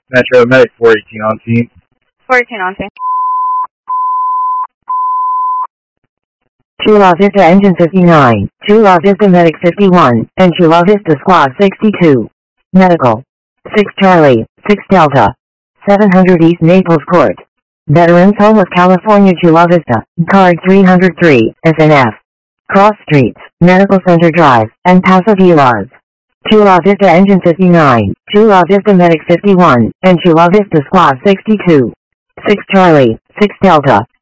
Metro Medic 418 on team. 418 on team. Chula Vista Engine 59, Chula Vista Medic 51, and Chula Vista Squad 62. Medical. 6 Charlie, 6 Delta. 700 East Naples Court. Veterans Home of California, Chula Vista, card 303, SNF. Cross Streets, Medical Center Drive, and Paso Villas. Chula Vista Engine 59, Chula Vista Medic 51, and Chula Vista Squad 62. 6 Charlie, 6 Delta.